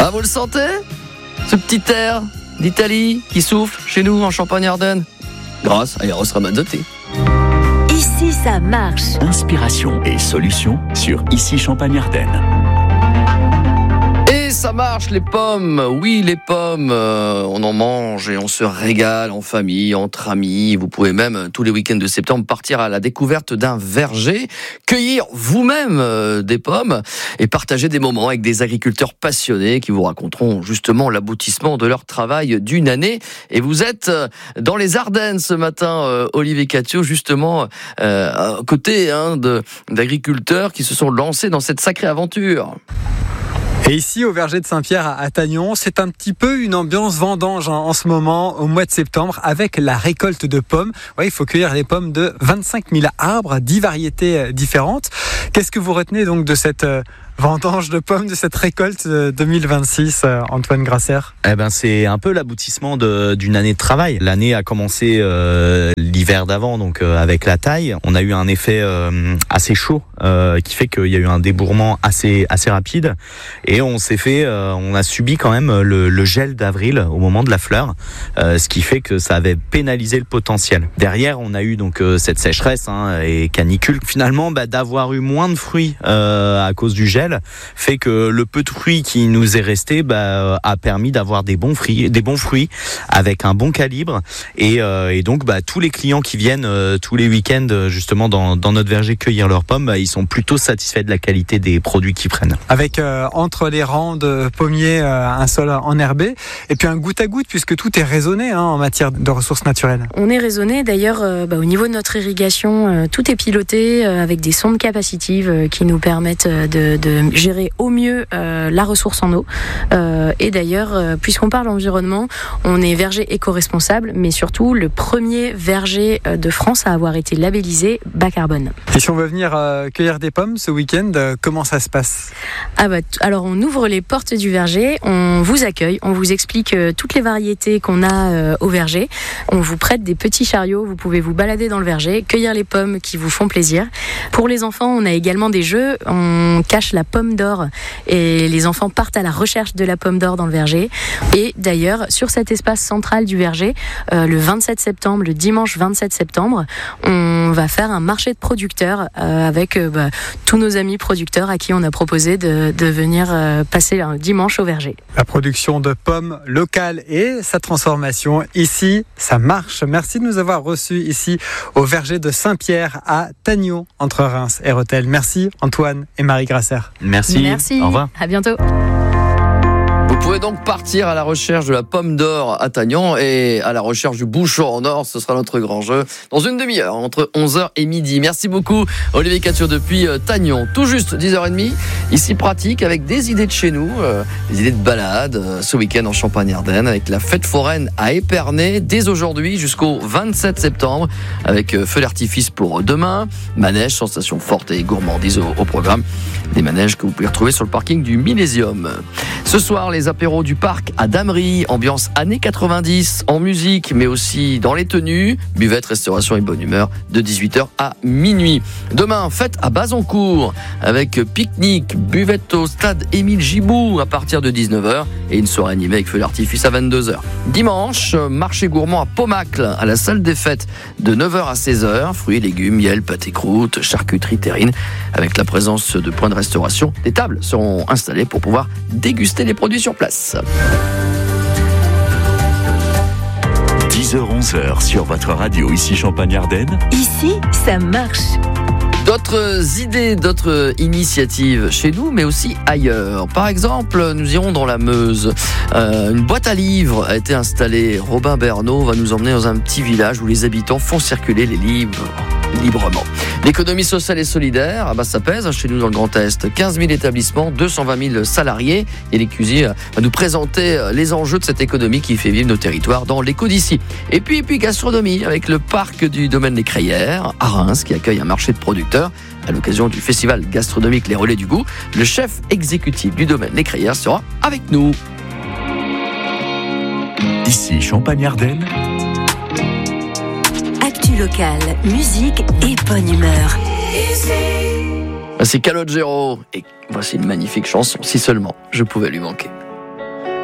Ah, vous le sentez ? Ce petit air d'Italie qui souffle chez nous en Champagne-Ardenne, grâce à Eros Ramazzotti. Ici, ça marche. Inspiration et solutions sur Ici Champagne-Ardenne. Et ça marche, les pommes. Oui, les pommes, on en mange et on se régale en famille, entre amis. Vous pouvez même, tous les week-ends de septembre, partir à la découverte d'un verger, cueillir vous-même des pommes et partager des moments avec des agriculteurs passionnés qui vous raconteront justement l'aboutissement de leur travail d'une année. Et vous êtes dans les Ardennes ce matin, Olivier Catio, justement, à côté d'agriculteurs qui se sont lancés dans cette sacrée aventure. Et ici, au verger de Saint-Pierre à Tagnon, c'est un petit peu une ambiance vendange en ce moment, au mois de septembre, avec la récolte de pommes. Ouais, il faut cueillir les pommes de 25 000 arbres, 10 variétés différentes. Qu'est-ce que vous retenez donc de cette vendange de pommes, de cette récolte 2026, Antoine Grasser? C'est un peu l'aboutissement d'une année de travail. L'année a commencé l'hiver d'avant, donc avec la taille. On a eu un effet assez chaud qui fait qu'il y a eu un débourrement assez rapide. Et on a subi quand même le gel d'avril au moment de la fleur, ce qui fait que ça avait pénalisé le potentiel. Derrière, on a eu donc cette sécheresse et canicule. Finalement, d'avoir eu moins de fruits à cause du gel fait que le peu de fruits qui nous est resté a permis d'avoir des bons fruits avec un bon calibre et donc tous les clients qui viennent tous les week-ends justement dans notre verger cueillir leurs pommes, ils sont plutôt satisfaits de la qualité des produits qu'ils prennent. Avec entre les rangs de pommiers un sol enherbé et puis un goutte à goutte puisque tout est raisonné en matière de ressources naturelles. On est raisonné d'ailleurs au niveau de notre irrigation, tout est piloté avec des sondes capacitives qui nous permettent de gérer au mieux la ressource en eau. Et d'ailleurs, puisqu'on parle environnement, on est verger éco-responsable, mais surtout le premier verger de France à avoir été labellisé bas carbone. Et si on veut venir cueillir des pommes ce week-end, comment ça se passe ? Alors on ouvre les portes du verger, on vous accueille, on vous explique toutes les variétés qu'on a au verger. On vous prête des petits chariots, vous pouvez vous balader dans le verger, cueillir les pommes qui vous font plaisir. Pour les enfants, on a également des jeux, on cache la pomme d'or et les enfants partent à la recherche de la pomme d'or dans le verger. Et d'ailleurs, sur cet espace central du verger, le 27 septembre, le dimanche 27 septembre, on va faire un marché de producteurs avec tous nos amis producteurs à qui on a proposé de venir passer un dimanche au verger. La production de pommes locales et sa transformation ici, ça marche. Merci de nous avoir reçus ici au verger de Saint-Pierre à Tagnon, entre Reims et Rethel. Merci Antoine et Marie Grasser. Merci. Au revoir. À bientôt. Vous pouvez donc partir à la recherche de la pomme d'or à Tagnon et à la recherche du bouchon en or. Ce sera notre grand jeu dans une demi-heure, entre 11h et midi. Merci beaucoup, Olivier Catio, depuis Tagnon. Tout juste 10h30, ici pratique, avec des idées de chez nous, des idées de balade ce week-end en Champagne-Ardenne, avec la fête foraine à Épernay, dès aujourd'hui jusqu'au 27 septembre, avec feu d'artifice pour demain, manège, sensations fortes et gourmandises au programme. Des manèges que vous pouvez retrouver sur le parking du Millésium. Ce soir, les apéros du parc à Damery, ambiance années 90 en musique, mais aussi dans les tenues, buvette, restauration et bonne humeur de 18h à minuit. Demain, fête à Bazancourt avec pique-nique, buvette au stade Émile Gibou à partir de 19h et une soirée animée avec feu d'artifice à 22h. Dimanche, marché gourmand à Paumacle, à la salle des fêtes de 9h à 16h, fruits, légumes, miel, pâté croûte, charcuterie terrine, avec la présence de points de restauration. Des tables seront installées pour pouvoir déguster les produits sur place. 10h-11h sur votre radio ici Champagne-Ardenne. Ici, ça marche. D'autres idées, d'autres initiatives chez nous, mais aussi ailleurs. Par exemple, nous irons dans la Meuse. Une boîte à livres a été installée. Robin Bernot va nous emmener dans un petit village où les habitants font circuler les livres librement. L'économie sociale et solidaire, ça pèse chez nous dans le Grand Est. 15 000 établissements, 220 000 salariés. Et les cuisiniers va nous présenter les enjeux de cette économie qui fait vivre nos territoires dans l'éco d'ici. Et puis gastronomie, avec le parc du domaine des Crayères, à Reims, qui accueille un marché de producteurs. À l'occasion du festival gastronomique Les Relais du Goût, le chef exécutif du domaine Les Crayères sera avec nous. Ici Champagne-Ardenne. Actu locale, musique et bonne humeur. C'est Calogero et voici une magnifique chanson, si seulement je pouvais lui manquer.